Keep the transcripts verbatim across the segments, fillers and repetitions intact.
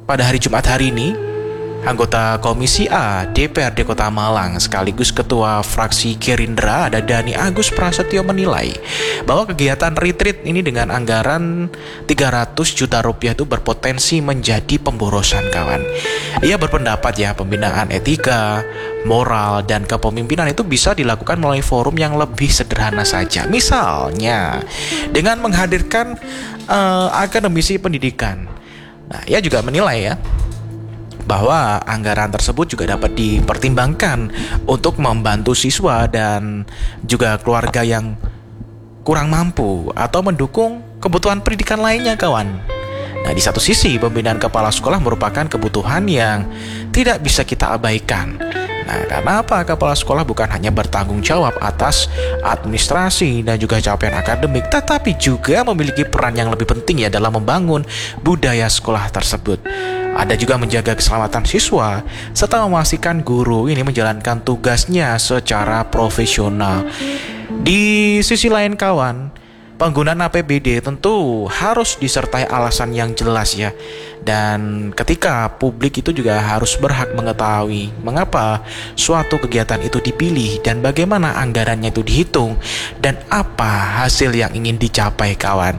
pada hari Jumat hari ini, anggota Komisi A D P R D Kota Malang sekaligus Ketua Fraksi Gerindra ada Dani Agus Prasetyo menilai bahwa kegiatan retreat ini dengan anggaran tiga ratus juta rupiah itu berpotensi menjadi pemborosan, kawan. Ia berpendapat ya, pembinaan etika, moral, dan kepemimpinan itu bisa dilakukan melalui forum yang lebih sederhana saja. Misalnya dengan menghadirkan uh, akademisi pendidikan. Nah, ia juga menilai ya bahwa anggaran tersebut juga dapat dipertimbangkan untuk membantu siswa dan juga keluarga yang kurang mampu atau mendukung kebutuhan pendidikan lainnya, kawan. Nah, di satu sisi pembinaan kepala sekolah merupakan kebutuhan yang tidak bisa kita abaikan. Nah, karena apa? Kepala sekolah bukan hanya bertanggung jawab atas administrasi dan juga capaian akademik, tetapi juga memiliki peran yang lebih penting ya dalam membangun budaya sekolah tersebut. Ada juga menjaga keselamatan siswa serta memastikan guru ini menjalankan tugasnya secara profesional. Di sisi lain, kawan, penggunaan A P B D tentu harus disertai alasan yang jelas ya. Dan ketika publik itu juga harus berhak mengetahui mengapa suatu kegiatan itu dipilih dan bagaimana anggarannya itu dihitung dan apa hasil yang ingin dicapai, kawan.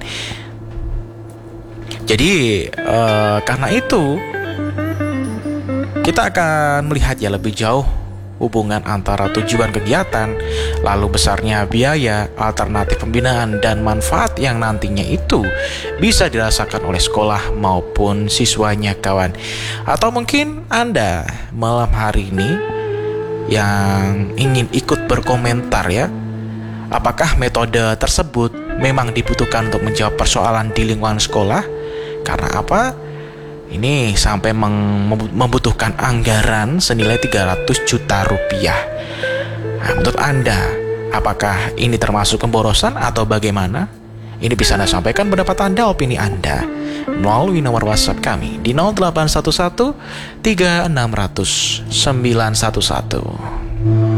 Jadi uh, karena itu kita akan melihat ya lebih jauh hubungan antara tujuan kegiatan, lalu besarnya biaya, alternatif pembinaan, dan manfaat yang nantinya itu bisa dirasakan oleh sekolah maupun siswanya, kawan. Atau mungkin Anda malam hari ini yang ingin ikut berkomentar ya, apakah metode tersebut memang dibutuhkan untuk menjawab persoalan di lingkungan sekolah? Karena apa? Ini sampai membutuhkan anggaran senilai tiga ratus juta rupiah. Nah, menurut Anda, apakah ini termasuk pemborosan atau bagaimana? Ini bisa Anda sampaikan pendapat Anda, opini Anda melalui nomor WhatsApp kami di nol delapan satu satu tiga enam nol nol sembilan satu satu.